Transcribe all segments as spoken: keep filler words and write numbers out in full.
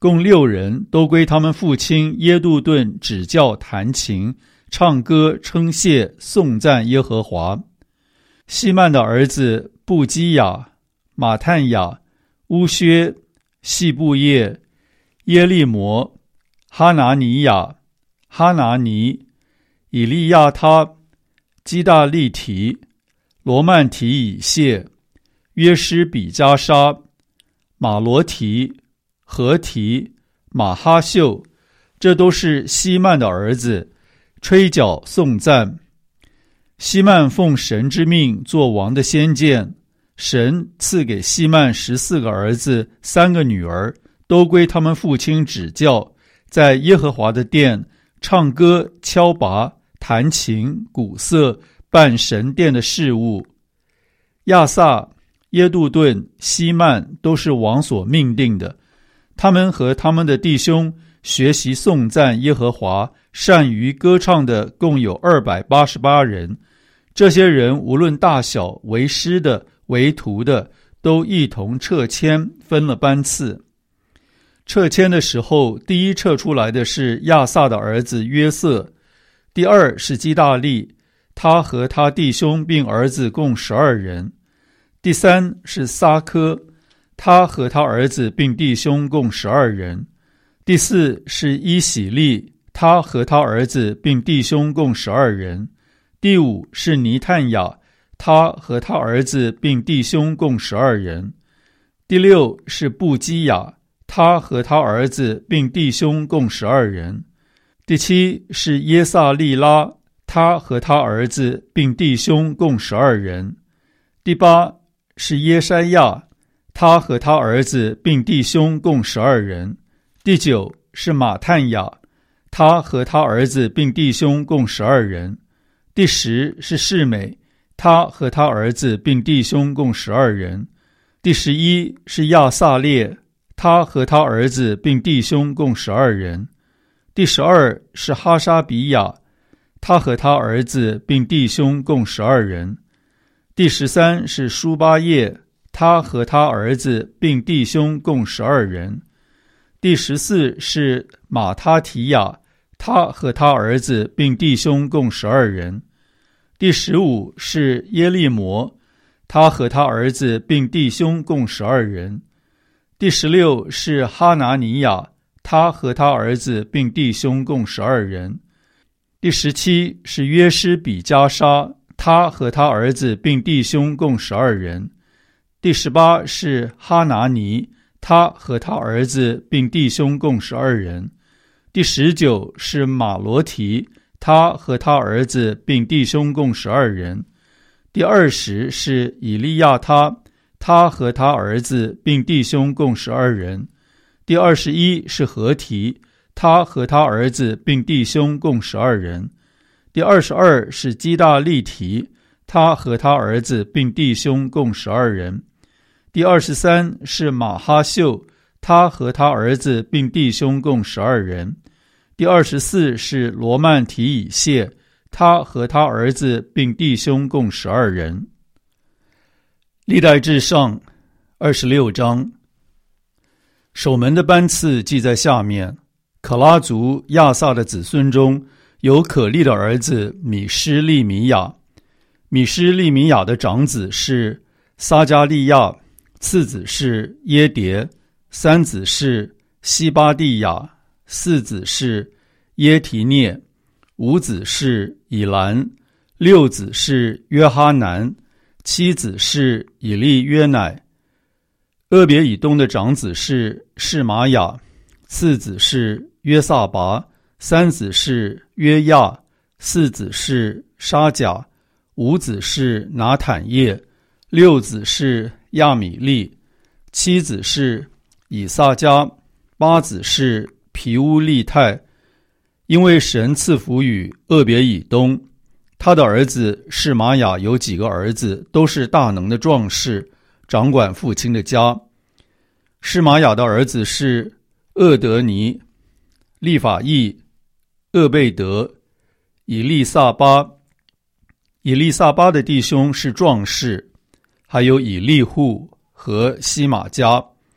共六人，都归他们父亲耶杜顿指教弹琴、唱歌、称谢、颂赞耶和华。希曼的儿子布基雅、马探雅、乌薛、细布叶、耶利摩、哈拿尼亚、哈拿尼、以利亚他、基大利提、罗曼提以谢、约施比加沙、马罗提、何提、马哈秀，这都是希曼的儿子，吹角颂赞。希曼奉神之命做王的先见，神赐给希曼十四个儿子，三个女儿，都归他们父亲指教，在耶和华的殿唱歌、敲拔、弹琴、鼓瑟，办神殿的事务。亚萨、耶杜顿、希曼都是王所命定的，他们和他们的弟兄学习颂赞耶和华，善于歌唱的共有二百八十八人。这些人无论大小，为师的、为徒的，都一同撤迁，分了班次。撤迁的时候，第一撤出来的是亚萨的儿子约瑟，第二是基大利，他和他弟兄并儿子共十二人。第三是撒科，他和他儿子并弟兄共十二人。第四是伊喜利，他和他儿子并弟兄共十二人。第五是尼探雅，他和他儿子并弟兄共十二人。第六是布基雅，他和他儿子并弟兄共十二人。第七是耶萨利拉，他和他儿子并弟兄共十二人。第八是耶筛亚，他和他儿子并弟兄共十二人。第九是马探雅，他和他儿子并弟兄共十二人。第十是示美，他和他儿子并弟兄共十二人。第十一是亚萨列，他和他儿子并弟兄共十二人。第十二是哈沙比亚，他和他儿子并弟兄共十二人。第十三是舒巴叶，他和他儿子并弟兄共十二人。第十四是马他提亚，他和他儿子并弟兄共十二人。第十五是耶利摩，他和他儿子并弟兄共十二人。第十六是哈拿尼亚，他和他儿子并弟兄共十二人。第十七是约施比加沙，他和他儿子并弟兄共十二人。第十八是哈拿尼，他和他儿子并弟兄共十二人。第十九是马罗提，他和他儿子并弟兄共十二人。第二十是以利亚他，他和他儿子并弟兄共十二人。第二十一是何提，他和他儿子并弟兄共十二人。第二十二是基大利提，他和他儿子并弟兄共十二人。第二十三是马哈秀，他和他儿子并弟兄共十二人。第二十四是罗曼提以谢，他和他儿子并弟兄共十二人。历代志上二十六章，守门的班次记在下面。可拉族亚萨的子孙中有可利的儿子米施利米亚，米施利米亚的长子是撒加利亚，次子是耶迭，三子是西巴蒂亚，四子是耶提涅，五子是以兰，六子是约哈南，七子是以利约乃。俄别以东的长子是示玛雅，次子是约萨拔，三子是约亚，四子是沙甲，五子是拿坦叶，六子是亚米利，七子是以萨迦，八子是皮乌利泰。因为神赐福与俄别以东，他的儿子示玛雅有几个儿子，都是大能的壮士，掌管父亲的家。示玛雅的儿子是厄德尼、利法义、厄贝德、以利萨巴。以利萨巴的弟兄是壮士，还有以利户和西玛加。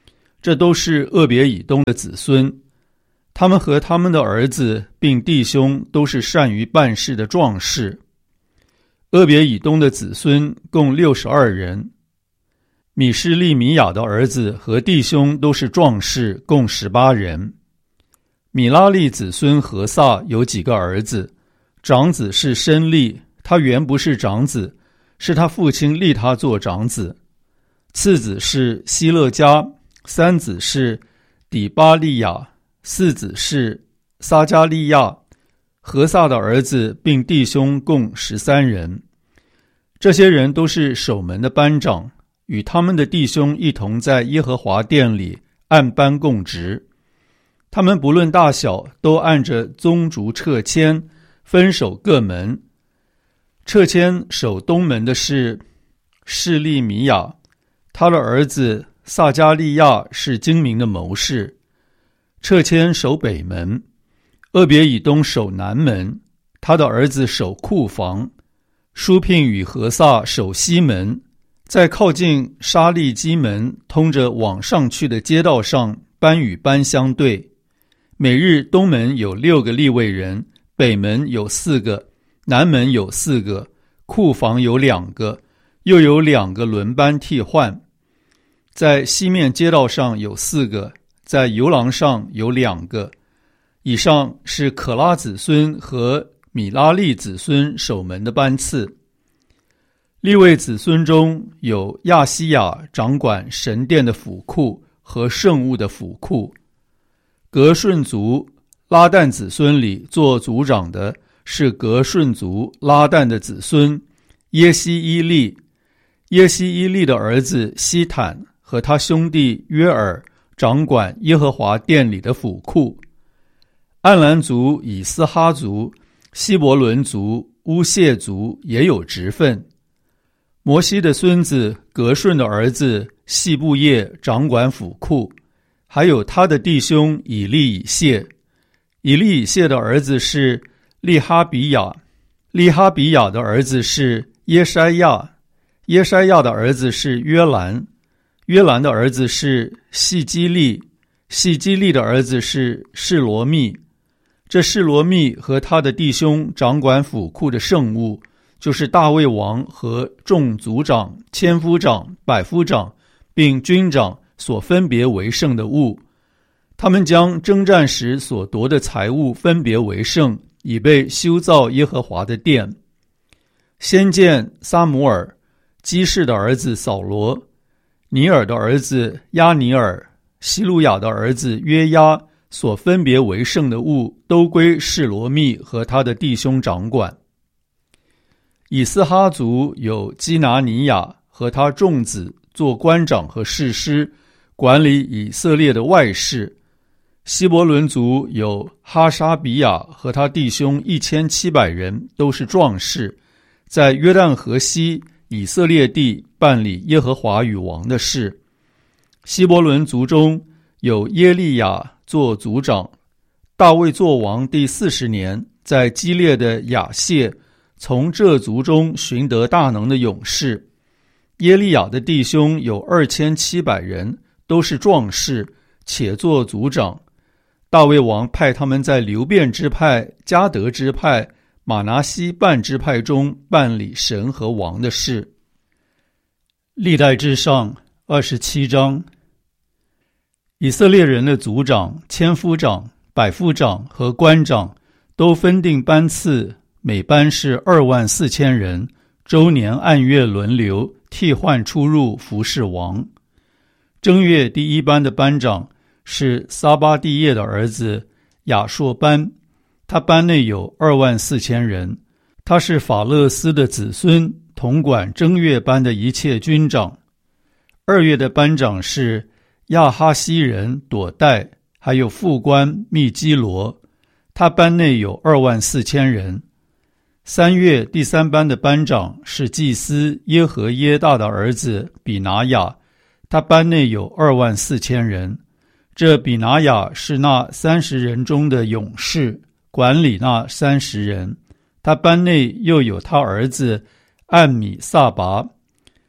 这都是俄别以东的子孙。他们和他们的儿子并弟兄都是善于办事的壮士。俄别以东的子孙共六十二人。米施利米亚的儿子和弟兄都是壮士，共十八人。米拉利子孙何撒有几个儿子，长子是申利，他原不是长子，是他父亲立他做长子。次子是希勒家，三子是底巴利亚，四子是撒加利亚。何撒的儿子并弟兄共十三人。这些人都是守门的班长，与他们的弟兄一同在耶和华殿里按班供职。他们不论大小，都按着宗族掣签分守各门。掣签守东门的是示利米亚，他的儿子撒加利亚是精明的谋士。掣签守北门，俄别以东守南门，他的儿子守库房。舒聘与何撒守西门，在靠近沙利基门通着往上去的街道上，班与班相对。每日东门有六个利未人，北门有四个，南门有四个，库房有两个，又有两个轮班替换。在西面街道上有四个，在游廊上有两个。以上是可拉子孙和米拉利子孙守门的班次。利未子孙中有亚西亚掌管神殿的府库和圣物的府库。革顺族拉旦子孙里做族长的是革顺族拉旦的子孙耶西伊利。耶西伊利的儿子希坦和他兄弟约尔掌管耶和华殿里的府库。暗兰族、以斯哈族、希伯伦族、乌谢族也有职分。摩西的孙子革顺的儿子细布叶掌管府库，还有他的弟兄以利以谢。以利以谢的儿子是利哈比亚，利哈比亚的儿子是耶筛亚，耶筛亚的儿子是约兰，约兰的儿子是细基利，细基利的儿子是示罗密。这示罗密和他的弟兄掌管府库的圣物，就是大卫王和众族长、千夫长、百夫长并军长所分别为圣的物。他们将征战时所夺的财物分别为圣，以备修造耶和华的殿。先见撒母耳、基士的儿子扫罗、尼尔的儿子亚尼尔、希路亚的儿子约押所分别为圣的物，都归示罗密和他的弟兄掌管。以斯哈族有基拿尼亚和他众子做官长和士师，管理以色列的外事。希伯伦族有哈沙比亚和他弟兄一千七百人，都是壮士，在约旦河西以色列地办理耶和华与王的事。希伯伦族中有耶利亚做族长。大卫做王第四十年，在基列的亚谢从这族中寻得大能的勇士。耶利亚的弟兄有二千七百人，都是壮士，且做族长。大卫王派他们在流便支派、迦得支派、马拿西半支派中办理神和王的事。历代志上二十七章。以色列人的族长、千夫长、百夫长和官长都分定班次，每班是二万四千人，周年按月轮流替换出入服侍王。正月第一班的班长是撒巴蒂叶的儿子亚硕班，他班内有二万四千人，他是法勒斯的子孙，统管正月班的一切军长。二月的班长是亚哈西人朵代，还有副官密基罗，他班内有二万四千人。三月第三班的班长是祭司耶和耶大的儿子比拿雅，他班内有二万四千人。这比拿雅是那三十人中的勇士，管理那三十人。他班内又有他儿子暗米撒拔。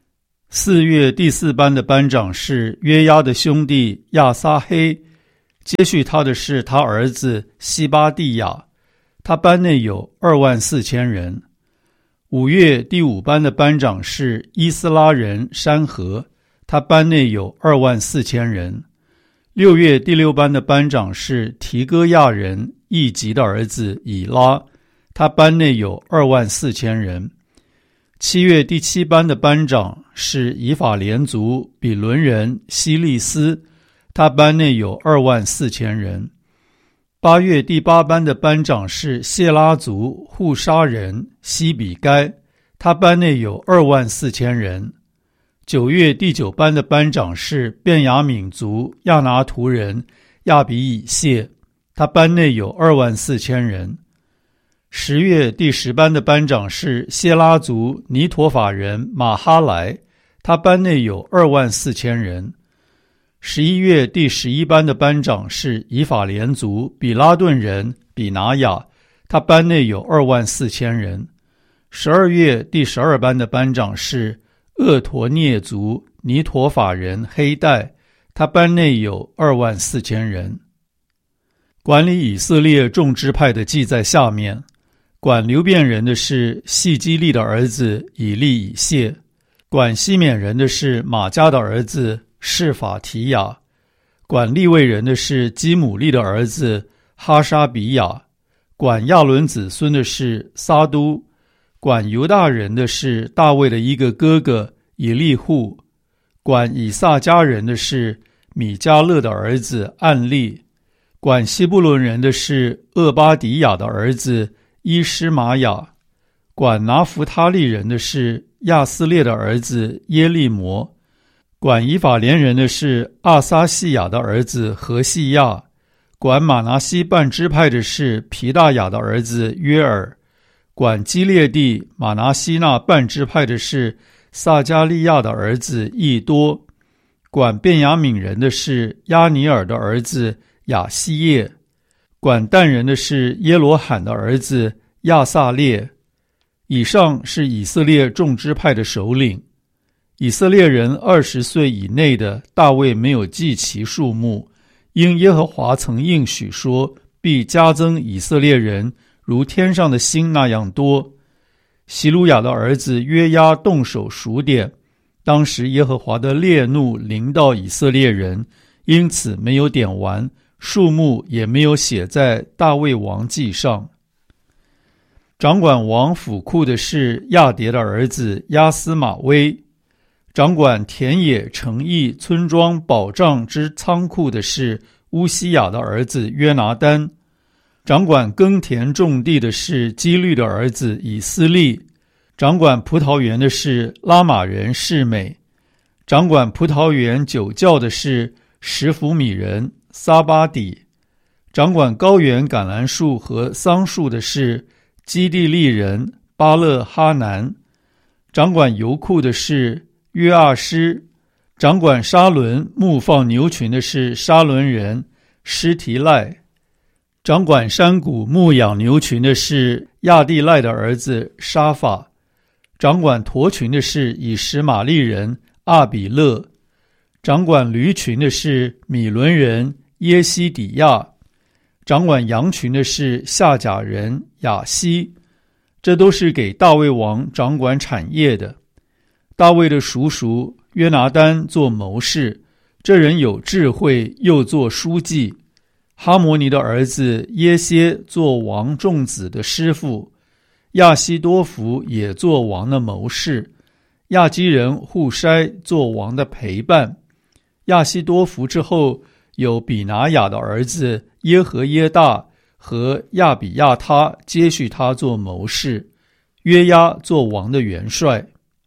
四月第四班的班长是约押的兄弟亚撒黑，接续他的是他儿子西巴蒂亚，他班内有二万四千人。五月第五班的班长是伊斯拉人山河，他班内有二万四千人。六月第六班的班长是提戈亚人易吉的儿子以拉，他班内有二万四千人。七月第七班的班长是以法莲族比伦人希利斯，他班内有二万四千人。八月第八班的班长是谢拉族户沙人西比该，他班内有二万四千人。九月第九班的班长是便雅悯族亚拿图人亚比以谢，他班内有二万四千人。十月第十班的班长是谢拉族尼陀法人马哈莱，他班内有二万四千人。十一月第十一班的班长是以法莲族比拉顿人比拿雅，他班内有二万四千人。十二月第十二班的班长是厄陀涅族尼陀法人黑带，他班内有二万四千人。管理以色列众支派的记在下面。管流便人的是细基利的儿子以利以谢，管西缅人的是马加的儿子示法提亚，管利未人的是基姆利的儿子哈沙比亚，管亚伦子孙的是撒都，管犹大人的是大卫的一个哥哥以利户，管以撒家人的是米迦勒的儿子暗利，管西布伦人的是厄巴迪亚的儿子伊施玛雅，管拿弗他利人的是亚斯列的儿子耶利摩，管以法莲人的是阿撒西亚的儿子何西亚，管马拿西半支派的是皮大雅的儿子约尔，管基列地马拿西那半支派的是撒加利亚的儿子益多，管便雅悯人的是亚尼尔的儿子亚西叶，管但人的是耶罗罕的儿子亚撒列。以上是以色列众支派的首领。以色列人二十岁以内的，大卫没有记其数目，因耶和华曾应许说，必加增以色列人如天上的星那样多。希鲁雅的儿子约押动手数点，当时耶和华的烈怒临到以色列人，因此没有点完，数目也没有写在大卫王记上。掌管王府库的是亚迭的儿子亚斯玛威，掌管田野城邑村庄保障之仓库的是乌西雅的儿子约拿单，掌管耕田种地的是基律的儿子以斯利，掌管葡萄园的是拉玛人示美，掌管葡萄园酒窖的是什弗米人撒巴底，掌管高原橄榄树和桑树的是基地利人巴勒哈南，掌管油库的是约阿施，掌管沙伦牧放牛群的是沙伦人施提赖，掌管山谷牧养牛群的是亚地赖的儿子沙法，掌管驼群的是以实玛利人阿比勒，掌管驴群的是米伦人耶西底亚，掌管羊群的是夏甲人亚西。这都是给大卫王掌管产业的。大卫的叔叔约拿单做谋士，这人有智慧，又做书记。哈摩尼的儿子耶歇做王众子的师傅，亚西多弗也做王的谋士，亚基人户筛做王的陪伴。亚西多弗之后有比拿雅的儿子耶和耶大和亚比亚他接续他做谋士，约押做王的元帅。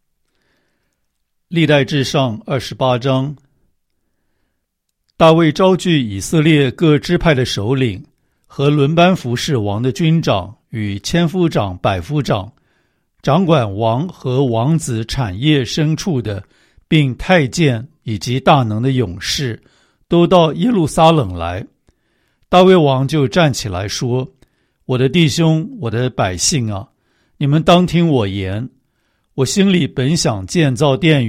历代志上二十八章。大卫招聚以色列各支派的首领和轮班服侍王的军长与千夫长、百夫长，掌管王和王子产业牲畜的，并太监以及大能的勇士，都到耶路撒冷来。大卫王就站起来说：我的弟兄，我的百姓啊，你们当听我言。我心里本想建造殿宇，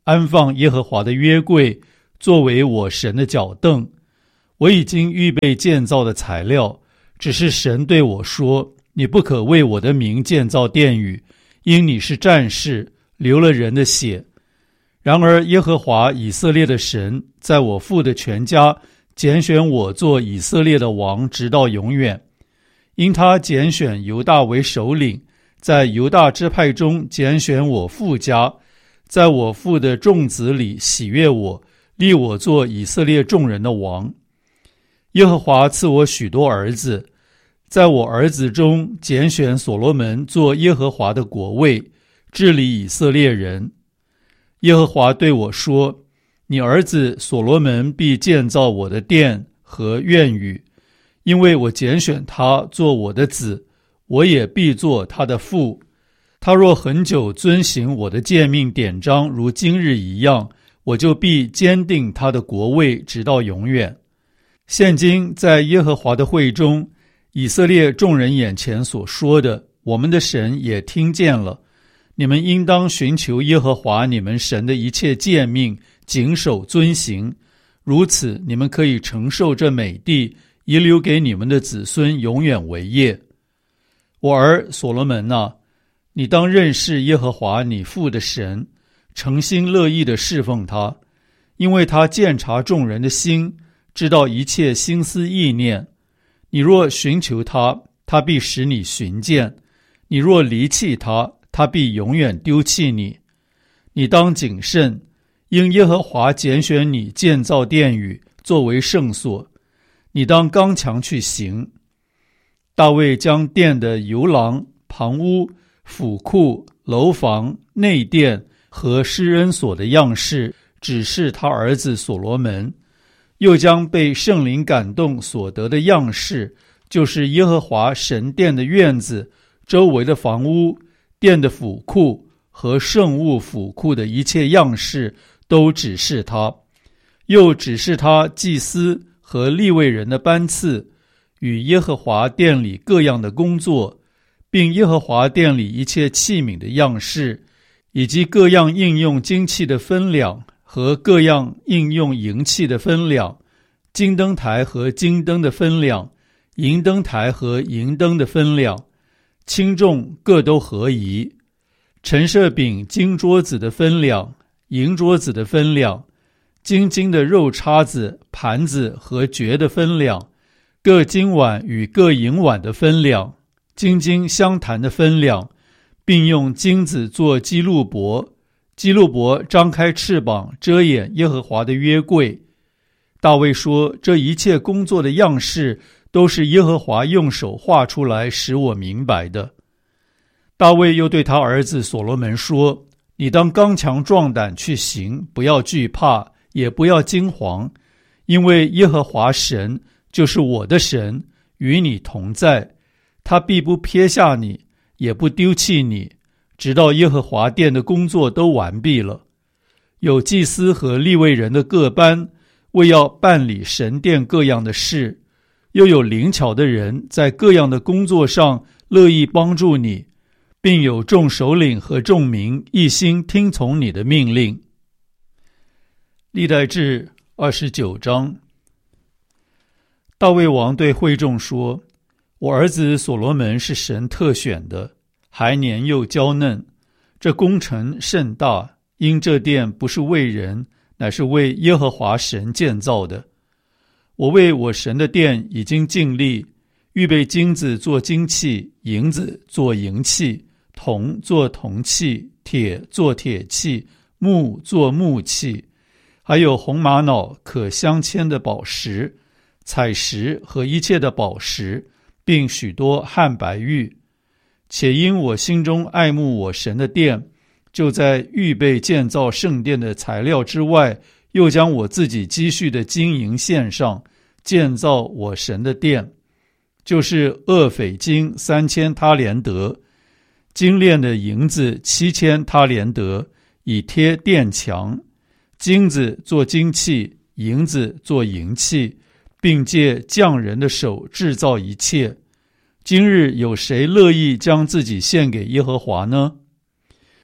安放耶和华的约柜，作为我神的脚凳。我已经预备建造的材料，只是神对我说，你不可为我的名建造殿宇，因你是战士，流了人的血。然而耶和华以色列的神在我父的全家拣选我做以色列的王，直到永远。因他拣选犹大为首领，在犹大支派中拣选我父家，在我父的众子里喜悦我，立我做以色列众人的王。耶和华赐我许多儿子，在我儿子中拣选所罗门做耶和华的国位，治理以色列人。耶和华对我说，你儿子所罗门必建造我的殿和院宇，因为我拣选他做我的子，我也必做他的父。他若很久遵行我的诫命典章，如今日一样，我就必坚定他的国位，直到永远。现今在耶和华的会中，以色列众人眼前所说的，我们的神也听见了。你们应当寻求耶和华你们神的一切诫命，谨守遵行，如此你们可以承受这美地，遗留给你们的子孙永远为业。我儿所罗门啊，你当认识耶和华你父的神，诚心乐意地侍奉他，因为他鉴察众人的心，知道一切心思意念。你若寻求他，他必使你寻见；你若离弃他，他必永远丢弃你。你当谨慎，因耶和华拣选你建造殿宇，作为圣所。你当刚强去行。大卫将殿的游廊、旁屋、府库、楼房、内殿和施恩所的样式指示他儿子所罗门，又将被圣灵感动所得的样式，就是耶和华神殿的院子、周围的房屋、殿的府库和圣物府库的一切样式，都指示他，又指示他祭司和利未人的班次，与耶和华殿里各样的工作，并耶和华殿里一切器皿的样式，以及各样应用金器的分量和各样应用银器的分量，金灯台和金灯的分量，银灯台和银灯的分量，轻重各都合宜。陈设饼金桌子的分量，银桌子的分量，金金的肉叉子、盘子和爵的分量，各金碗与各银碗的分量，金金相谈的分量，并用金子做基路伯，基路伯张开翅膀遮掩耶和华的约柜。大卫说，这一切工作的样式都是耶和华用手画出来，使我明白的。大卫又对他儿子所罗门说，你当刚强壮胆去行，不要惧怕，也不要惊惶，因为耶和华神就是我的神，与你同在，他必不撇下你，也不丢弃你，直到耶和华殿的工作都完毕了。有祭司和利未人的各班，为要办理神殿各样的事，又有灵巧的人在各样的工作上乐意帮助你，并有众首领和众民一心听从你的命令。历代志二十九章。大卫王对会众说，我儿子所罗门是神特选的，还年幼娇嫩，这工程甚大，因这殿不是为人，乃是为耶和华神建造的。我为我神的殿已经尽力，预备金子做金器，银子做银器，铜做铜器，铁做铁器，木做木器，还有红玛瑙可镶嵌的宝石、彩石和一切的宝石，并许多汉白玉。且因我心中爱慕我神的殿，就在预备建造圣殿的材料之外，又将我自己积蓄的金银献上，建造我神的殿，就是厄斐金三千他连得，精炼的银子七千他连得，以贴殿墙，金子做金器，银子做银器，并借匠人的手制造一切。今日有谁乐意将自己献给耶和华呢？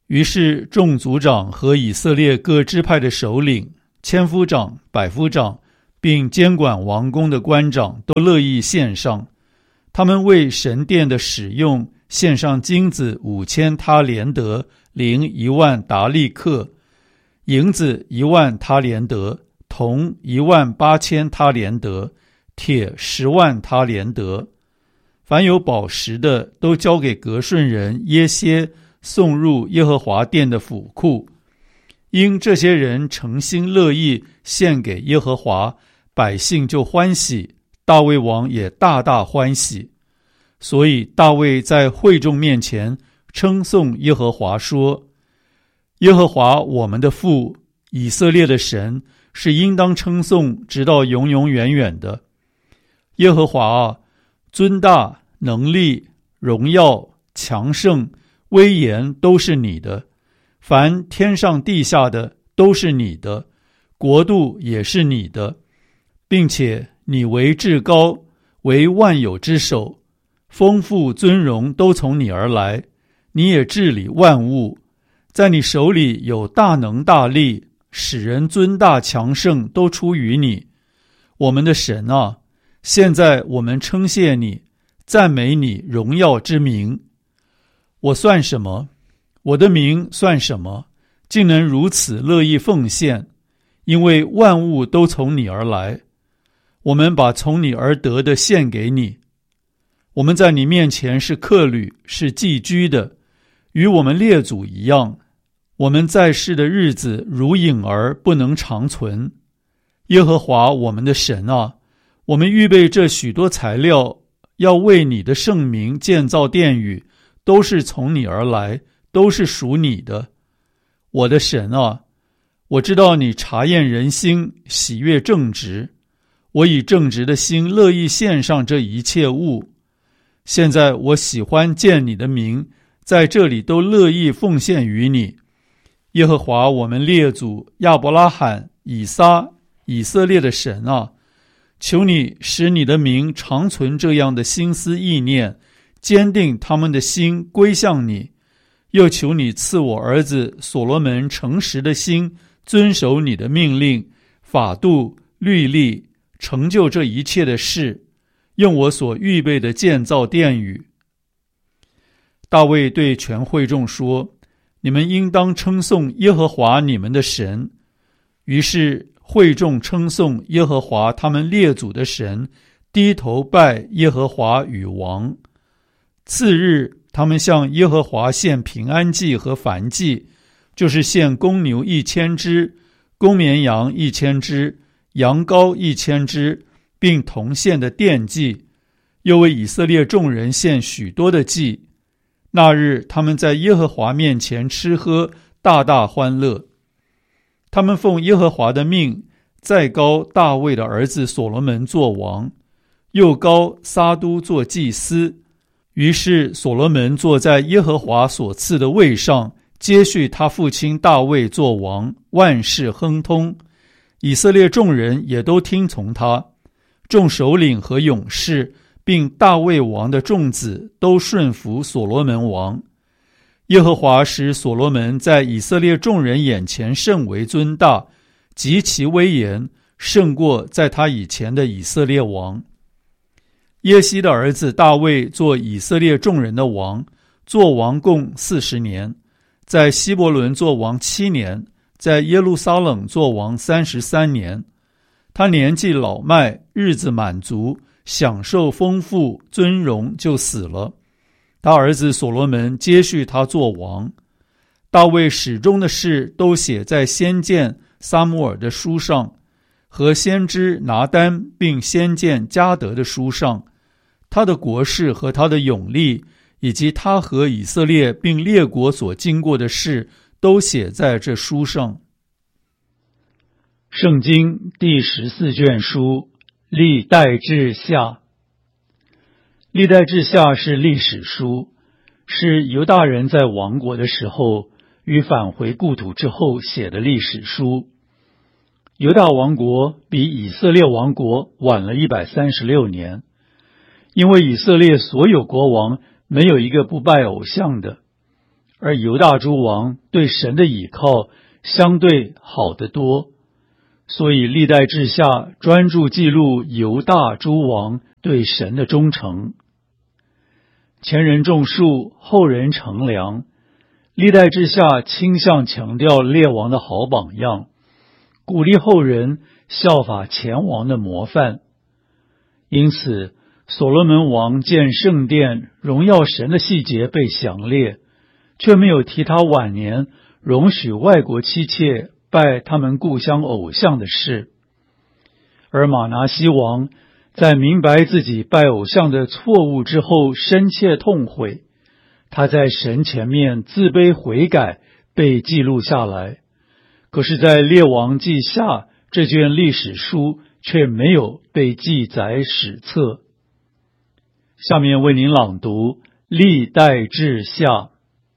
于是众族长和以色列各支派的首领、千夫长、百夫长，并监管王宫的官长都乐意献上。他们为神殿的使用献上金子五千他连得，零一万达利克；银子一万他连得，铜一万八千他连得，铁十万他连得。凡有宝石的，都交给革顺人耶歇，送入耶和华殿的府库。因这些人诚心乐意献给耶和华，百姓就欢喜，大卫王也大大欢喜。所以大卫在会众面前称颂耶和华说：耶和华我们的父，以色列的神，是应当称颂直到永永远远的。耶和华啊，尊大、能力、荣耀、强盛、威严都是你的，凡天上地下的都是你的，国度也是你的，并且你为至高，为万有之首，丰富尊荣都从你而来，你也治理万物，在你手里有大能大力，使人尊大强盛都出于你。我们的神啊，现在我们称谢你，赞美你荣耀之名。我算什么？我的名算什么？竟能如此乐意奉献？因为万物都从你而来，我们把从你而得的献给你。我们在你面前是客旅，是寄居的，与我们列祖一样。我们在世的日子如影儿，不能长存。耶和华我们的神啊，我们预备这许多材料，要为你的圣名建造殿宇，都是从你而来，都是属你的。我的神啊，我知道你察验人心，喜悦正直。我以正直的心乐意献上这一切物。现在我喜欢见你的名，在这里都乐意奉献于你。耶和华我们列祖亚伯拉罕、以撒、以色列的神啊，求你使你的名长存这样的心思意念，坚定他们的心归向你。又求你赐我儿子所罗门诚实的心，遵守你的命令、法度、律例，成就这一切的事，用我所预备的建造殿宇。大卫对全会众说：你们应当称颂耶和华你们的神。于是会众称颂耶和华他们列祖的神，低头拜耶和华与王。次日，他们向耶和华献平安祭和燔祭，就是献公牛一千只，公绵羊一千只，羊羔一千只，并同献的奠祭，又为以色列众人献许多的祭。那日，他们在耶和华面前吃喝，大大欢乐。他们奉耶和华的命，再膏大卫的儿子所罗门做王，又膏撒都做祭司。于是所罗门坐在耶和华所赐的位上，接续他父亲大卫做王，万事亨通。以色列众人也都听从他，众首领和勇士，并大卫王的众子都顺服所罗门王。耶和华使所罗门在以色列众人眼前甚为尊大，极其威严，胜过在他以前的以色列王。耶西的儿子大卫做以色列众人的王，做王共四十年，在希伯伦做王七年，在耶路撒冷做王三十三年。他年纪老迈，日子满足，享受丰富尊荣，就死了。他儿子所罗门接续他做王。大卫始终的事都写在先见撒母耳的书上，和先知拿单并先见迦得的书上。他的国事和他的勇力，以及他和以色列并列国所经过的事，都写在这书上。圣经第十四卷书，历代志下。历代志下是历史书，是犹大人在亡国的时候与返回故土之后写的历史书。犹大王国比以色列王国晚了一百三十六年，因为以色列所有国王没有一个不拜偶像的， 而犹大诸王对神的倚靠相对好得多，所以历代志下专注记录犹大诸王对神的忠诚。前人种树，后人乘凉，历代志下倾向强调列王的好榜样，鼓励后人效法前王的模范。因此，所罗门王建圣殿荣耀神的细节被详列，却没有提他晚年容许外国妻妾拜他们故乡偶像的事。而马拿西王在明白自己拜偶像的错误之后，深切痛悔，他在神前面自卑悔改，被记录下来。可是在列王记下这卷历史书却没有被记载史册。下面为您朗读历代志下。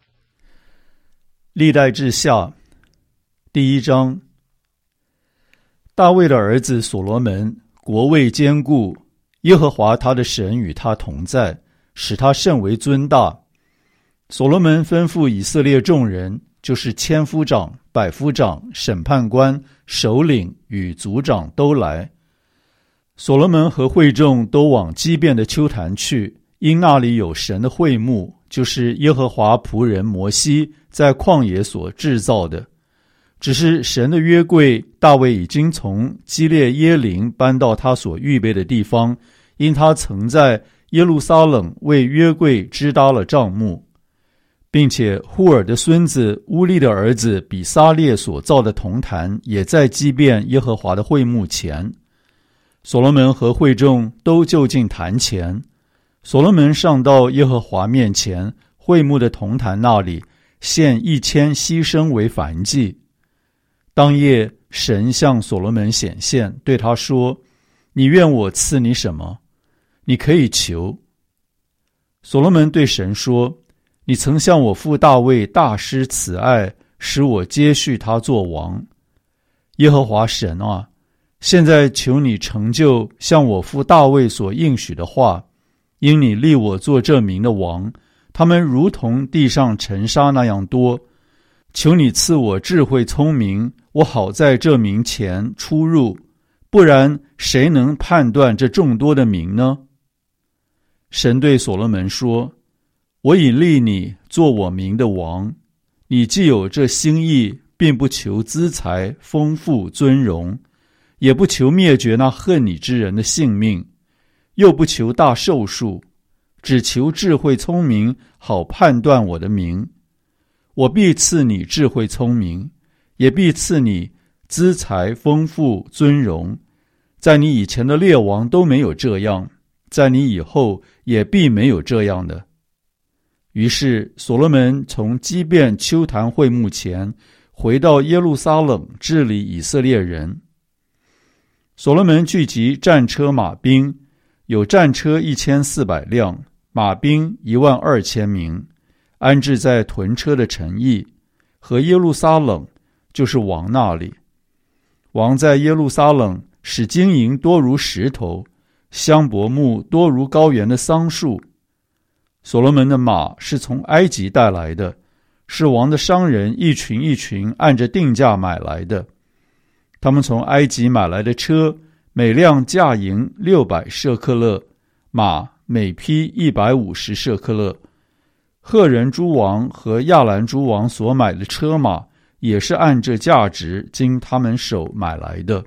历代志下第一章。大卫的儿子所罗门国位坚固，耶和华他的神与他同在，使他甚为尊大。所罗门吩咐以色列众人，就是千夫长、百夫长、审判官、首领与族长都来。所罗门和会众都往基遍的丘坛去，因那里有神的会幕，就是耶和华仆人摩西在旷野所制造的。只是神的约柜，大卫已经从基列耶林搬到他所预备的地方，因他曾在耶路撒冷为约柜支搭了帐幕，并且户尔的孙子乌利的儿子比撒列所造的铜坛也在基遍耶和华的会幕前。所罗门和会众都就近坛前，所罗门上到耶和华面前，会幕的铜坛那里献一千牺牲为燔祭。当夜，神向所罗门显现，对他说：你愿我赐你什么？你可以求。所罗门对神说：你曾向我父大卫大施慈爱，使我接续他做王。耶和华神啊，现在求你成就向我父大卫所应许的话，因你立我做这民的王，他们如同地上尘沙那样多。求你赐我智慧聪明，我好在这民前出入，不然谁能判断这众多的民呢？神对所罗门说：我已立你做我民的王，你既有这心意，并不求资财、丰富、尊荣，也不求灭绝那恨你之人的性命，又不求大寿数，只求智慧聪明，好判断我的名。我必赐你智慧聪明，也必赐你资财丰富尊荣，在你以前的列王都没有这样，在你以后也必没有这样的。于是所罗门从基遍丘坛会幕前回到耶路撒冷，治理以色列人。所罗门聚集战车马兵，有战车一千四百辆，马兵一万二千名，安置在屯车的城邑和耶路撒冷，就是王那里。王在耶路撒冷使金银多如石头，香柏木多如高原的桑树。所罗门的马是从埃及带来的，是王的商人一群一群按着定价买来的。他们从埃及买来的车，每辆价银六百舍克勒，马每匹一百五十舍克勒。赫人诸王和亚兰诸王所买的车马，也是按这价值经他们手买来的。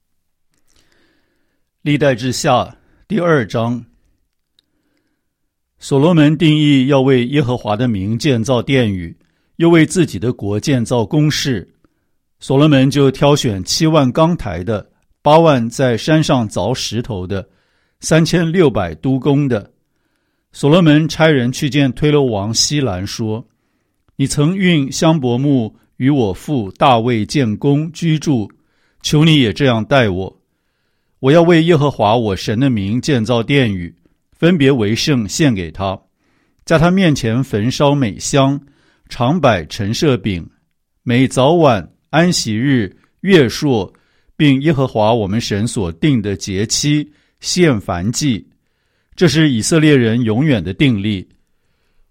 历代志下第二章。所罗门定义要为耶和华的名建造殿宇，又为自己的国建造宫室。所罗门就挑选七万钢台的，八万在山上凿石头的，三千六百督工的。所罗门差人去见推罗王希兰说：你曾运香柏木与我父大卫建宫居住，求你也这样待我。我要为耶和华我神的名建造殿宇，分别为圣献给他，在他面前焚烧美香，常摆陈设饼，每早晚安息日月朔，并耶和华我们神所定的节期献燔祭。这是以色列人永远的定例。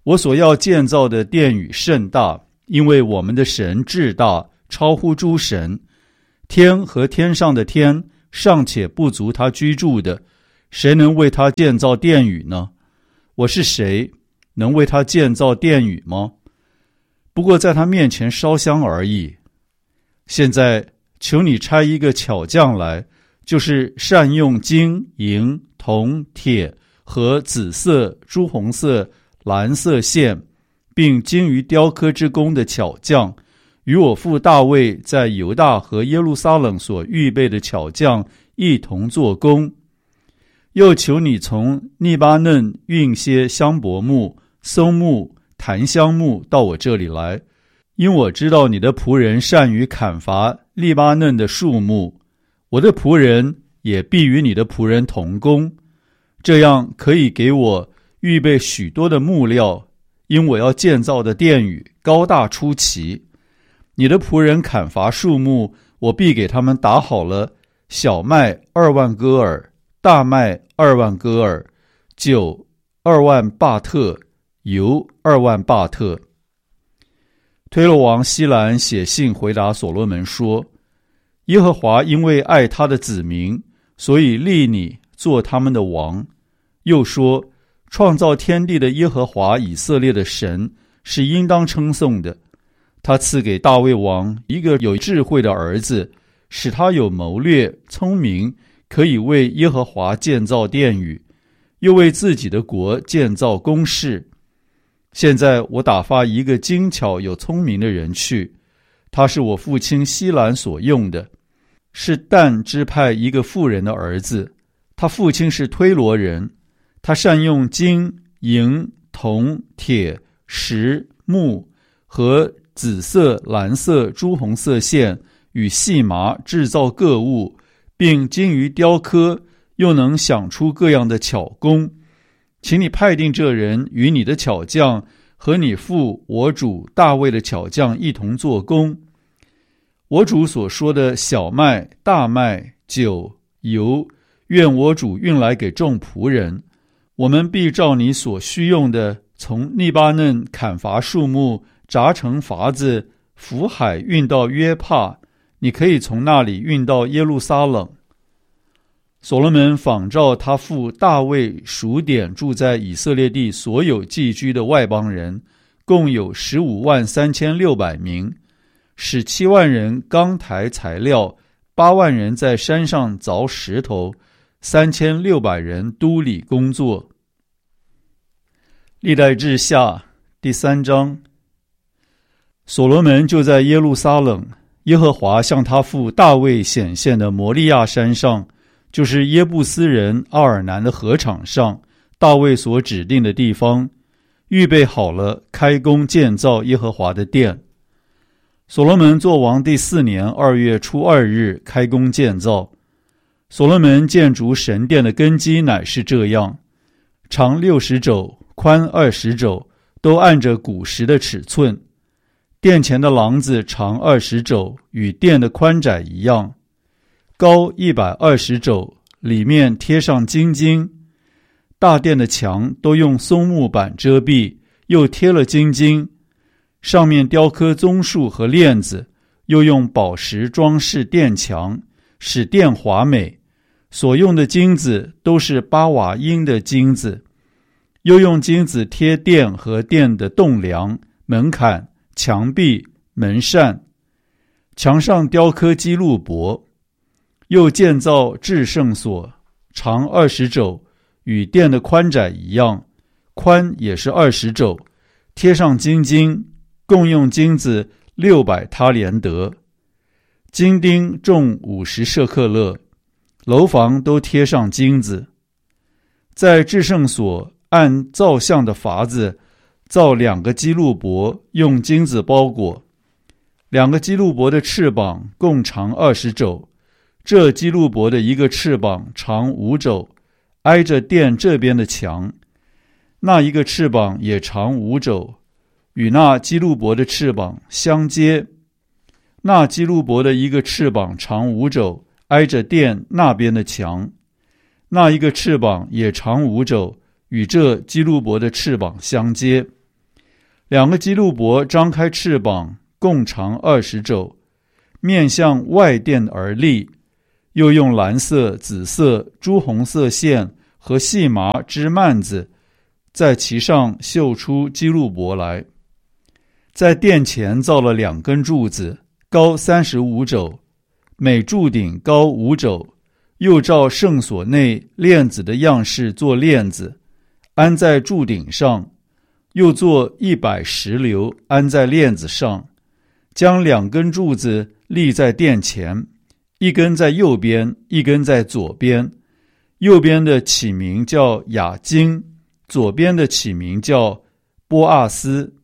我所要建造的殿宇甚大，因为我们的神至大，超乎诸神。天和天上的天尚且不足他居住的，谁能为他建造殿宇呢？我是谁，能为他建造殿宇吗？不过在他面前烧香而已。现在求你差一个巧匠来，就是善用金、银、铜、铁和紫色、朱红色、蓝色线，并精于雕刻之工的巧匠，与我父大卫在犹大和耶路撒冷所预备的巧匠一同做工。又求你从利巴嫩运些香柏木、松木、檀香木到我这里来，因我知道你的仆人善于砍伐利巴嫩的树木，我的仆人也必与你的仆人同工，这样可以给我预备许多的木料，因我要建造的殿宇高大出奇。你的仆人砍伐树木，我必给他们打好了小麦二万戈尔，大麦二万戈尔，酒二万巴特，油二万巴特。推罗王希兰写信回答所罗门说，耶和华因为爱他的子民，所以立你做他们的王。又说，创造天地的耶和华以色列的神是应当称颂的。他赐给大卫王一个有智慧的儿子，使他有谋略、聪明，可以为耶和华建造殿宇，又为自己的国建造宫室。现在我打发一个精巧有聪明的人去，他是我父亲希兰所用的，是但支派一个妇人的儿子，他父亲是推罗人。他善用金、银、铜、铁、石、木和紫色、蓝色、朱红色线与细麻制造各物，并精于雕刻，又能想出各样的巧工。请你派定这人与你的巧匠和你父我主大卫的巧匠一同做工。我主所说的小麦、大麦、酒、油，愿我主运来给众仆人。我们必照你所需用的，从利巴嫩砍伐树木，扎成筏子，浮海运到约帕，你可以从那里运到耶路撒冷。所罗门仿照他父大卫数点住在以色列地所有寄居的外邦人，共有十五万三千六百名，使七万人扛抬材料，八万人在山上凿石头，三千六百人督理工作。历代志下第三章。所罗门就在耶路撒冷，耶和华向他父大卫显现的摩利亚山上，就是耶布斯人奥尔南的禾场上，大卫所指定的地方，预备好了开工建造耶和华的殿。所罗门作王第四年二月初二日开工建造。所罗门建筑神殿的根基乃是这样：长六十肘，宽二十肘，都按着古时的尺寸。殿前的廊子长二十肘，与殿的宽窄一样，高一百二十肘，里面贴上金金。大殿的墙都用松木板遮蔽，又贴了金金，上面雕刻棕树和链子，又用宝石装饰殿墙，使殿华美。所用的金子都是巴瓦因的金子，又用金子贴殿和殿的栋梁、门槛、墙壁、门扇，墙上雕刻基路伯。又建造至圣所，长二十肘，与殿的宽窄一样，宽也是二十肘，贴上金金，共用金子六百他连得，金钉重五十舍克勒，楼房都贴上金子。在至圣所按造像的法子造两个基路伯，用金子包裹。两个基路伯的翅膀共长二十肘，这基路伯的一个翅膀长五肘，挨着殿这边的墙；那一个翅膀也长五肘，与那基路伯的翅膀相接。那基路伯的一个翅膀长五肘，挨着殿那边的墙；那一个翅膀也长五肘，与这基路伯的翅膀相接。 两个基路伯张开翅膀，共长二十肘，面向外殿而立，又用蓝色、紫色、朱红色线和细麻织幔子，在其上绣出基路伯来。在殿前造了两根柱子，高三十五肘，每柱顶高五肘，又照圣所内链子的样式做链子，安在柱顶上，又做一百石榴安在链子上，将两根柱子立在殿前，一根在右边，一根在左边。右边的起名叫雅金，左边的起名叫波阿斯。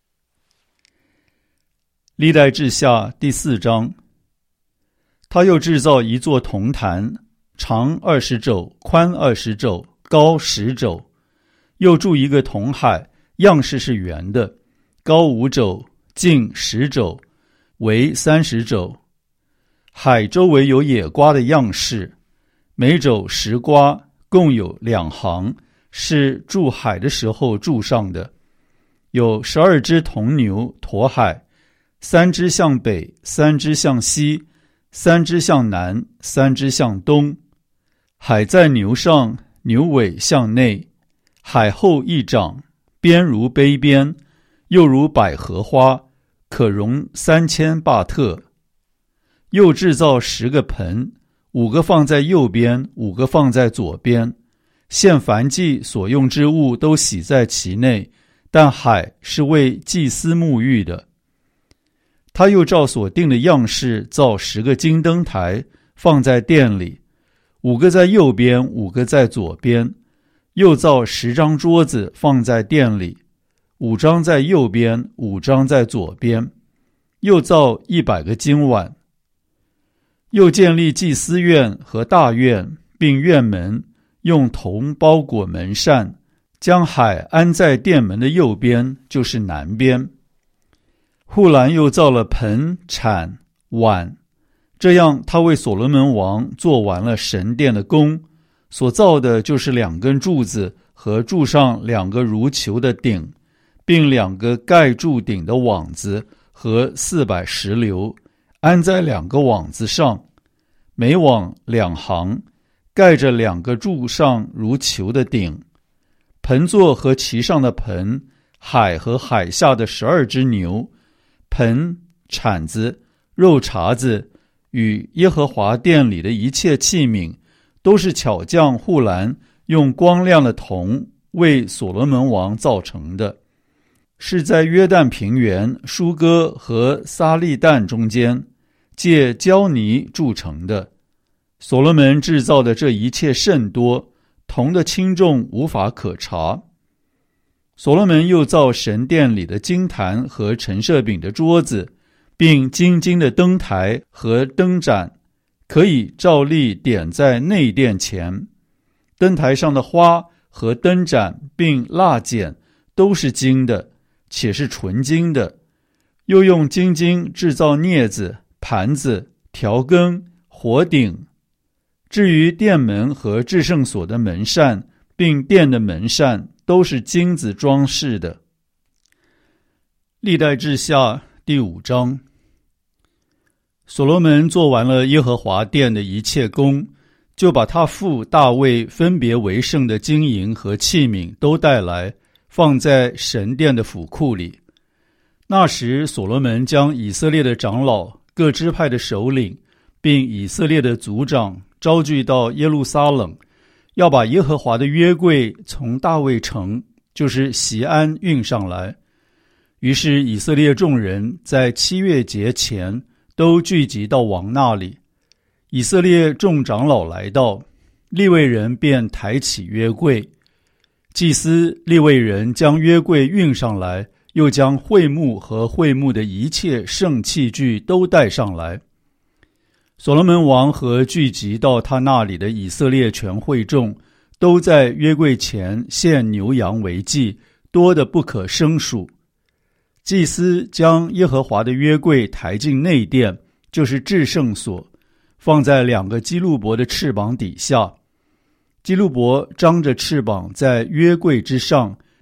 历代志下第四章。他又制造一座铜坛，长二十肘，宽二十肘，高十肘。又铸一个铜海，样式是圆的，高五肘，径十肘，围三十肘。海周围有野瓜的样式，每肘十瓜，共有两行，是筑海的时候筑上的。有十二只铜牛驮海，三只向北，三只向西，三只向南，三只向东。海在牛上，牛尾向内。海后一掌，边如杯边，又如百合花，可容三千巴特。又制造十个盆，五个放在右边，五个放在左边。献燔祭所用之物都洗在其内，但海是为祭司沐浴的。他又照所定的样式造十个金灯台，放在殿里，五个在右边，五个在左边。又造十张桌子放在殿里，五张在右边，五张在左边。又造一百个金碗。又建立祭司院和大院，并院门，用铜包裹门扇，将海安在殿门的右边，就是南边。户兰又造了盆、铲、碗，这样他为所罗门王做完了神殿的工，所造的就是两根柱子和柱上两个如球的顶，并两个盖柱顶的网子和四百石榴，安在两个网子上，每网两行，盖着两个柱上如球的顶。盆座和其上的盆，海和海下的十二只牛，盆、铲子、肉茬子与耶和华殿里的一切器皿，都是巧匠户兰用光亮的铜为所罗门王造成的，是在约旦平原舒哥和撒利旦中间借胶泥铸成的。所罗门制造的这一切甚多，铜的轻重无法可查。所罗门又造神殿里的金坛和陈设饼的桌子，并金金的灯台和灯盏，可以照例点在内殿前。灯台上的花和灯盏并蜡剪都是金的，且是纯金的。又用金金制造镊子、盘子、调羹、火鼎。至于殿门和至圣所的门扇，并殿的门扇，都是金子装饰的。历代志下第五章。所罗门做完了耶和华殿的一切工，就把他父大卫分别为圣的金银和器皿都带来，放在神殿的府库里。那时所罗门将以色列的长老、各支派的首领，并以色列的族长招聚到耶路撒冷，要把耶和华的约柜从大卫城，就是锡安运上来。于是以色列众人在七月节前都聚集到王那里。以色列众长老来到，利未人便抬起约柜。祭司利未人将约柜运上来，又将会幕和会幕的一切圣器具都带上来。所罗门王和聚集到他那里的以色列全会众，都在约柜前献牛羊为祭，多得不可胜数。祭司将耶和华的约柜抬进内殿，就是至圣所，放在两个基路伯的翅膀底下。基路伯张着翅膀在约柜之上，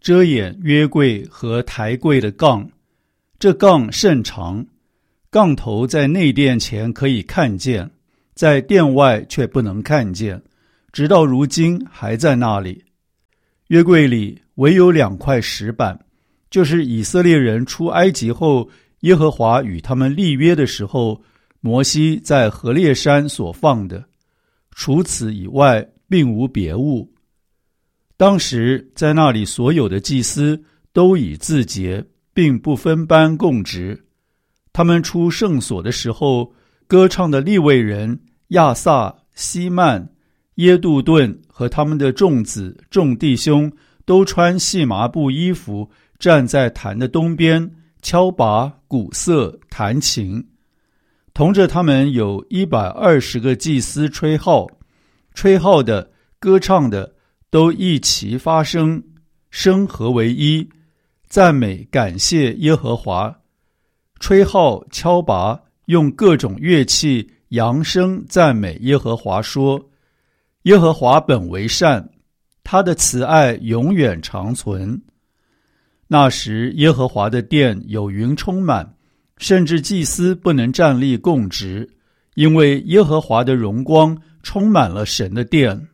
遮掩约柜和台柜的杠，这杠甚长，杠头在内殿前可以看见，在殿外却不能看见，直到如今还在那里。约柜里唯有两块石板，就是以色列人出埃及后，耶和华与他们立约的时候，摩西在何烈山所放的，除此以外并无别物。当时在那里所有的祭司都已自洁，并不分班供职。他们出圣所的时候，歌唱的利未人亚萨、希曼、耶杜顿和他们的众子众弟兄都穿细麻布衣服，站在坛的东边，敲拔、鼓瑟、弹琴。同着他们有一百二十个祭司吹号，吹号的、歌唱的都一齐发声，声合为一，赞美感谢耶和华。吹号、敲拔，用各种乐器扬声赞美耶和华，说：耶和华本为善，他的慈爱永远长存。那时耶和华的殿有云充满，甚至祭司不能站立供职，因为耶和华的荣光充满了神的殿。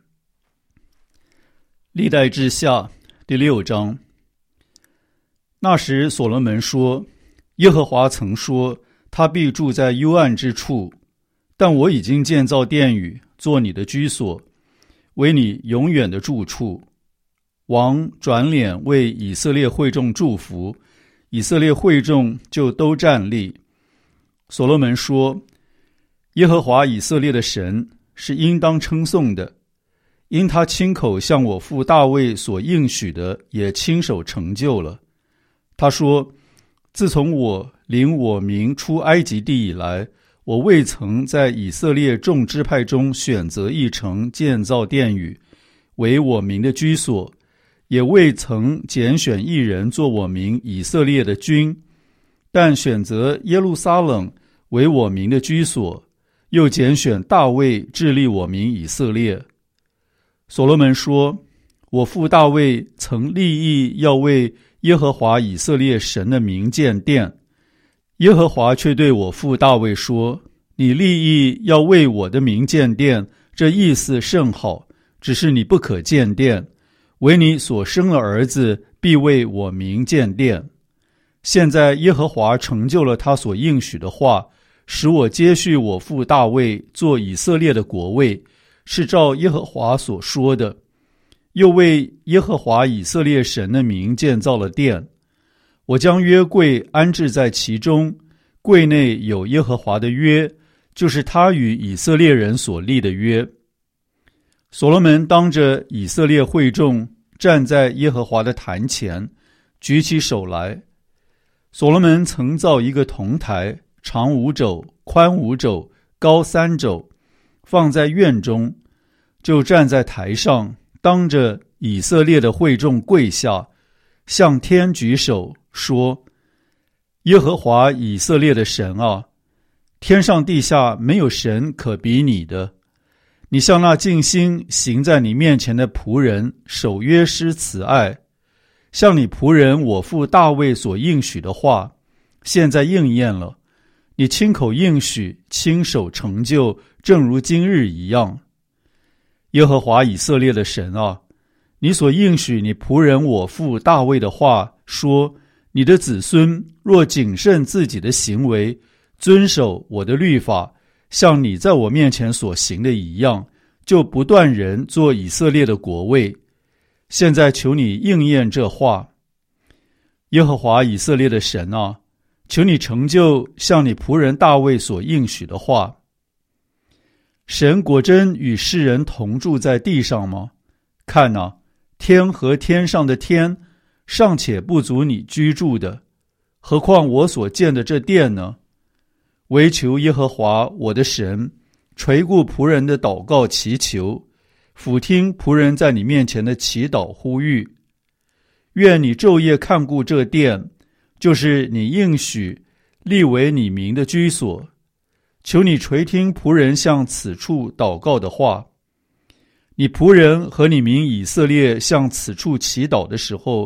历代志下第六章。那时所罗门说：耶和华曾说，他必住在幽暗之处，但我已经建造殿宇，做你的居所，为你永远的住处。王转脸为以色列会众祝福，以色列会众就都站立。所罗门说：耶和华以色列的神是应当称颂的，因他亲口向我父大卫所应许的，也亲手成就了。他说：自从我领我民出埃及地以来，我未曾在以色列众支派中选择一城建造殿宇，为我民的居所，也未曾拣选一人做我民以色列的君，但选择耶路撒冷为我民的居所，又拣选大卫治理我民以色列。所罗门说：我父大卫曾立意要为耶和华以色列神的名建殿，耶和华却对我父大卫说：你立意要为我的名建殿，这意思甚好，只是你不可建殿，唯你所生的儿子必为我名建殿。现在耶和华成就了他所应许的话，使我接续我父大卫做以色列的国位，是照耶和华所说的。又为耶和华以色列神的名建造了殿，我将约柜安置在其中，柜内有耶和华的约，就是他与以色列人所立的约。所罗门当着以色列会众站在耶和华的坛前，举起手来。所罗门曾造一个铜台，长五肘，宽五肘，高三肘，放在院中，就站在台上，当着以色列的会众跪下，向天举手说：耶和华以色列的神啊，天上地下没有神可比你的。你向那尽心行在你面前的仆人守约施慈爱，像你仆人我父大卫所应许的话，现在应验了。你亲口应许，亲手成就，正如今日一样。耶和华以色列的神啊，你所应许你仆人我父大卫的话，说：你的子孙若谨慎自己的行为，遵守我的律法，像你在我面前所行的一样，就不断人做以色列的国位。现在求你应验这话。耶和华以色列的神啊，求你成就像你仆人大卫所应许的话。神果真与世人同住在地上吗？看哪，天和天上的天尚且不足你居住的，何况我所建的这殿呢？唯求耶和华我的神垂顾仆人的祷告祈求，俯听仆人在你面前的祈祷呼吁。愿你昼夜看顾这殿，就是你应许立为你名的居所。求你垂听仆人向此处祷告的话。你仆人和你民以色列向此处祈祷的时候，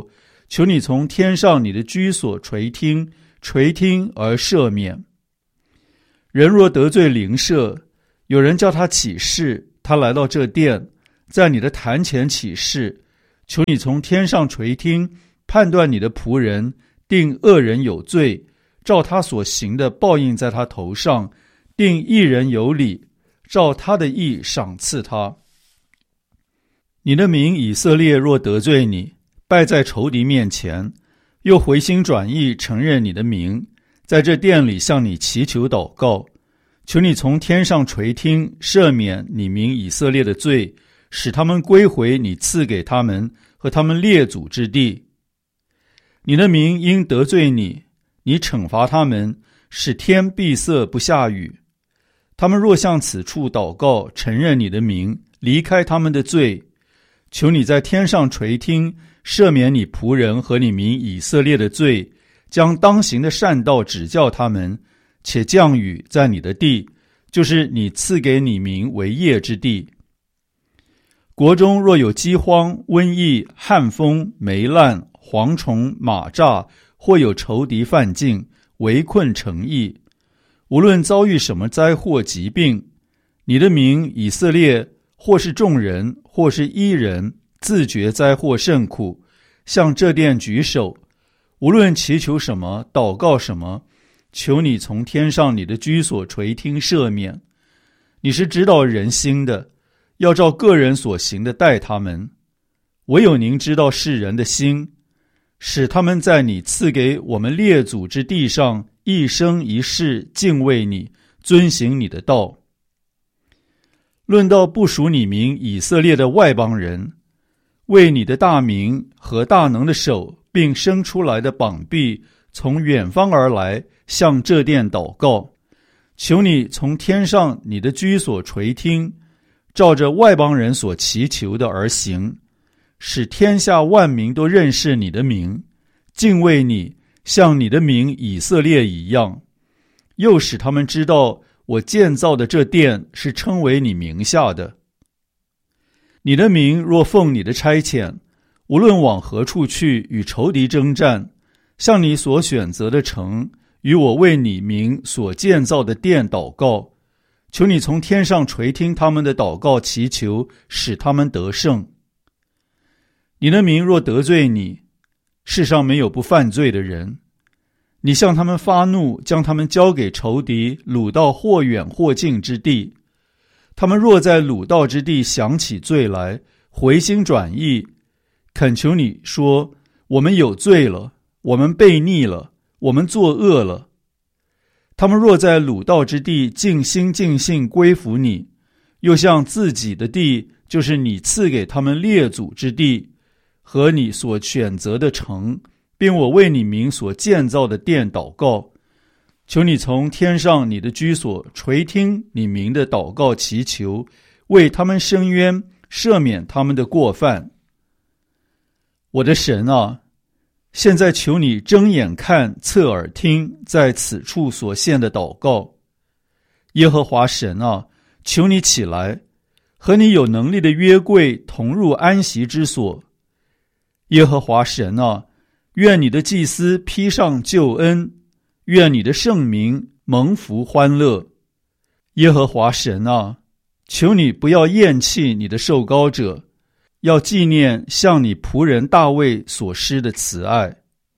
求你从天上你的居所垂听，垂听而赦免。人若得罪邻舍，有人叫他起誓，他来到这殿，在你的坛前起誓，求你从天上垂听，判断你的仆人，定恶人有罪，照他所行的报应在他头上，定义人有理，照他的义赏赐他。你的民以色列若得罪你，败在仇敌面前，又回心转意承认你的名，在这殿里向你祈求祷告，求你从天上垂听，赦免你民以色列的罪，使他们归回你赐给他们和他们列祖之地。你的民因得罪你，你惩罚他们，使天闭塞不下雨。他们若向此处祷告，承认你的名，离开他们的罪，求你在天上垂听，赦免你仆人和你民以色列的罪，将当行的善道指教他们，且降雨在你的地，就是你赐给你民为业之地。国中若有饥荒、瘟疫、旱风、霉烂、蝗虫、蚂蚱，或有仇敌犯境，围困城邑，无论遭遇什么灾祸疾病，你的民以色列或是众人，或是一人，自觉灾祸甚苦，向这殿举手，无论祈求什么，祷告什么，求你从天上你的居所垂听赦免。你是知道人心的，要照个人所行的待他们。唯有您知道世人的心，使他们在你赐给我们列祖之地上一生一世敬畏你，遵行你的道。论到不属你民以色列的外邦人，为你的大名和大能的手，并生出来的膀臂，从远方而来，向这殿祷告，求你从天上你的居所垂听，照着外邦人所祈求的而行，使天下万民都认识你的名，敬畏你，像你的名以色列一样，又使他们知道我建造的这殿是称为你名下的。你的民若奉你的差遣，无论往何处去与仇敌征战，向你所选择的城，与我为你名所建造的殿祷告，求你从天上垂听他们的祷告祈求，使他们得胜。你的民若得罪你，世上没有不犯罪的人，你向他们发怒，将他们交给仇敌，掳到或远或近之地。他们若在掳到之地想起罪来，回心转意，恳求你说，我们有罪了，我们悖逆了，我们作恶了。他们若在掳到之地尽心尽性归服你，又向自己的地，就是你赐给他们列祖之地和你所选择的城，并我为你名所建造的殿祷告，求你从天上你的居所垂听你名的祷告祈求，为他们伸冤，赦免他们的过犯。我的神啊，现在求你睁眼看，侧耳听，在此处所献的祷告。耶和华神啊，求你起来，和你有能力的约柜同入安息之所。耶和华神啊，愿你的祭司披上救恩，愿你的圣民蒙福欢乐。耶和华神啊，求你不要厌弃你的受膏者，要纪念向你仆人大卫所施的慈爱。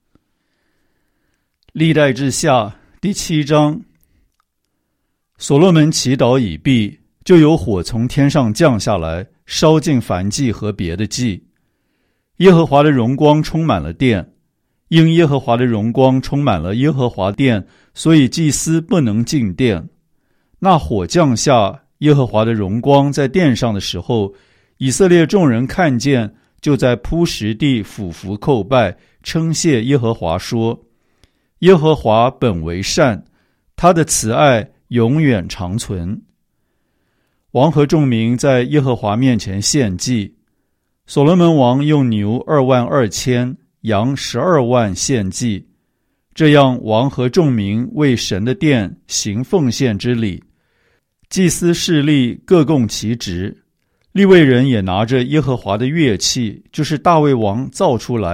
历代志下第七章。所罗门祈祷已毕，就有火从天上降下来，烧尽燔祭和别的祭。耶和华的荣光充满了殿，因耶和华的荣光充满了耶和华殿，所以祭司不能进殿。那火降下，耶和华的荣光在殿上的时候，以色列众人看见，就在铺石地俯伏叩拜，称谢耶和华说，耶和华本为善，他的慈爱永远长存。王和众民在耶和华面前献祭，所罗门王用牛二万二千，羊十二万献祭。这样王和众民为神的殿行奉献之礼。祭司势力各供其职，利未人也拿着耶和华的乐器，就是大卫王造出来，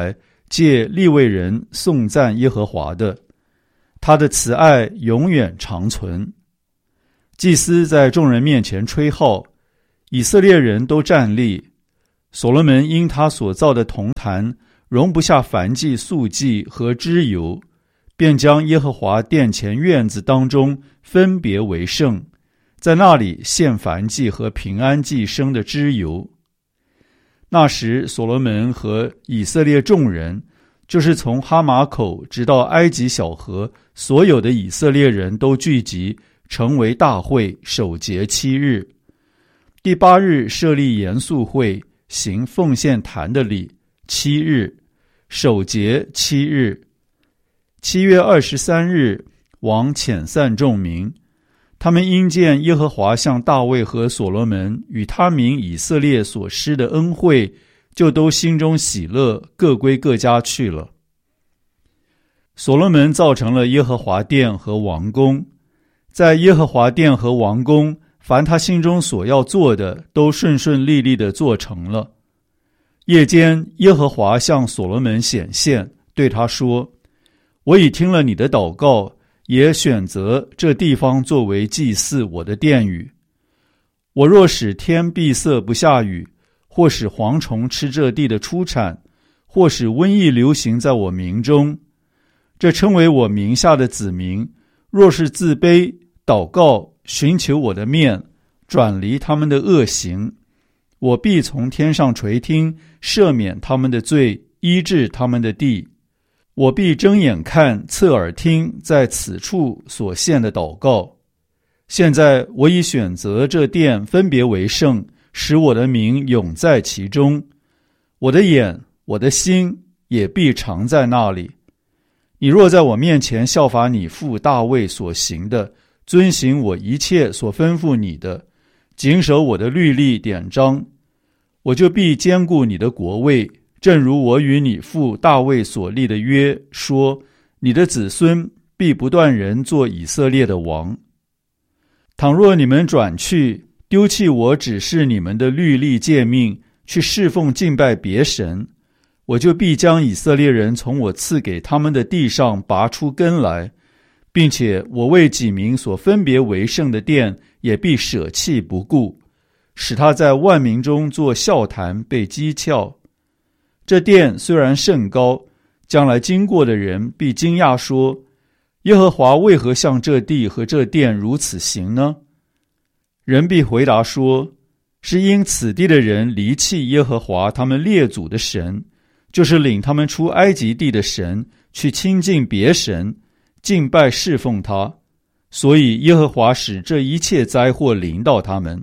借利未人颂赞耶和华的，他的慈爱永远长存。祭司在众人面前吹号，以色列人都站立。所罗门因他所造的铜坛容不下燔祭、素祭和脂油，便将耶和华殿前院子当中分别为圣，在那里献燔祭和平安祭生的脂油。那时所罗门和以色列众人，就是从哈马口直到埃及小河，所有的以色列人都聚集，成为大会，守节七日。第八日设立严肃会，行奉献坛的礼，七日，守节七日。七月二十三日，王遣散众民，他们因见耶和华向大卫和所罗门与他民以色列所施的恩惠，就都心中喜乐，各归各家去了。所罗门造成了耶和华殿和王宫，在耶和华殿和王宫，凡他心中所要做的，都顺顺利利地做成了。夜间，耶和华向所罗门显现，对他说：我已听了你的祷告，也选择这地方作为祭祀我的殿宇。我若使天闭塞不下雨，或使蝗虫吃这地的出产，或使瘟疫流行在我民中，这称为我名下的子民，若是自卑祷告，寻求我的面，转离他们的恶行，我必从天上垂听，赦免他们的罪，医治他们的地。我必睁眼看，侧耳听，在此处所献的祷告。现在我已选择这殿，分别为圣，使我的名永在其中。我的眼，我的心也必常在那里。你若在我面前效法你父大卫所行的，遵行我一切所吩咐你的，谨守我的律例典章，我就必坚固你的国位，正如我与你父大卫所立的约，说你的子孙必不断人做以色列的王。倘若你们转去，丢弃我指示你们的律例诫命，去侍奉敬拜别神，我就必将以色列人从我赐给他们的地上拔出根来，并且我为己民所分别为圣的殿也必舍弃不顾，使他在万民中做笑谈，被讥诮。这殿虽然甚高，将来经过的人必惊讶说：耶和华为何向这地和这殿如此行呢？人必回答说：是因此地的人离弃耶和华他们列祖的神，就是领他们出埃及地的神，去亲近别神，敬拜侍奉他，所以耶和华使这一切灾祸临到他们。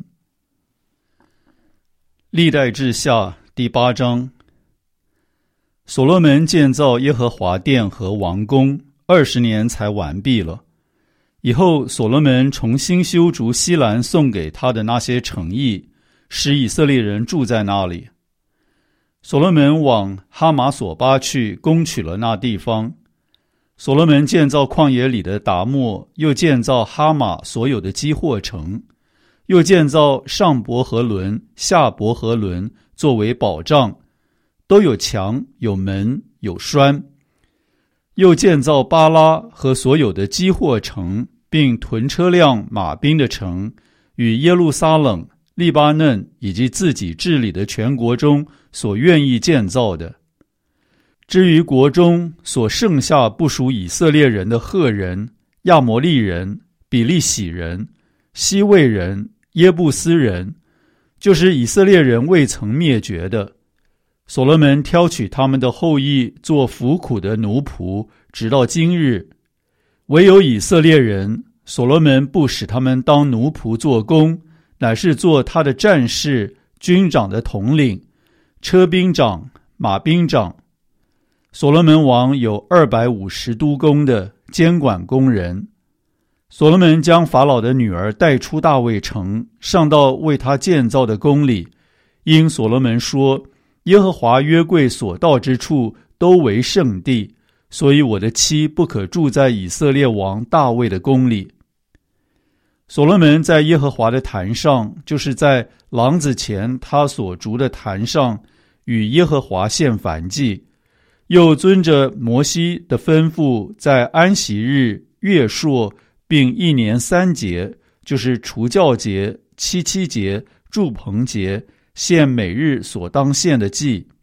历代志下第八章。所罗门建造耶和华殿和王宫，二十年才完毕了。以后所罗门重新修筑西兰送给他的那些城邑，使以色列人住在那里。所罗门往哈马索巴去，攻取了那地方。所罗门建造旷野里的达莫，又建造哈马所有的基货城，又建造上伯和伦、下伯和伦作为保障，都有墙、有门、有栓。又建造巴拉和所有的基货城，并屯车辆、马兵的城，与耶路撒冷、利巴嫩以及自己治理的全国中所愿意建造的。至于国中所剩下不属以色列人的赫人、亚摩利人、比利洗人、西魏人、耶布斯人，就是以色列人未曾灭绝的，所罗门挑取他们的后裔做服苦的奴仆，直到今日。唯有以色列人，所罗门不使他们当奴仆做工，乃是做他的战士、军长的统领、车兵长、马兵长。所罗门王有二百五十督工的监管工人。所罗门将法老的女儿带出大卫城，上到为他建造的宫里，因所罗门说：耶和华约柜所到之处都为圣地，所以我的妻不可住在以色列王大卫的宫里。所罗门在耶和华的坛上，就是在廊子前他所筑的坛上，与耶和华献燔祭， 又遵着摩西的吩咐，在安息日、月朔并一年三节，就是除酵节、七七节、住棚节，献每日所当献的祭。